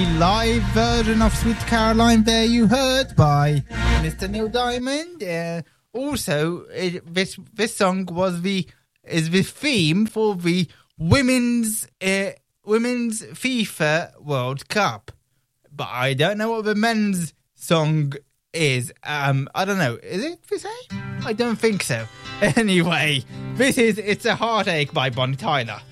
the live version of Sweet Caroline there you heard by Mr. Neil Diamond. Also, this song is the theme for the women's FIFA World Cup. But I don't know what the men's song is. I don't know. Is it the same? I don't think so. Anyway, this is It's a Heartache by Bonnie Tyler.